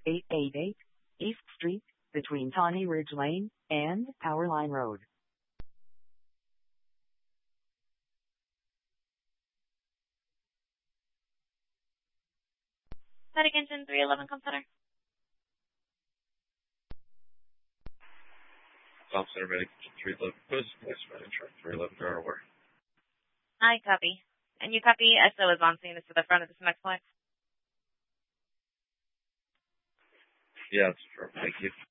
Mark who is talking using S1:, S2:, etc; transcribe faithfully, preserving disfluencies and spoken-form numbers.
S1: eight eighty-eight East Street, between Tawny Ridge Lane and Power Line Road.
S2: Medication three eleven Come Center.
S3: Tom Center Medication three eleven Post, Voice Manager three eleven Delaware.
S2: I copy. And you copy S O is on scene. This is the front of the Smexplex.
S3: Yeah, that's true. Thank you.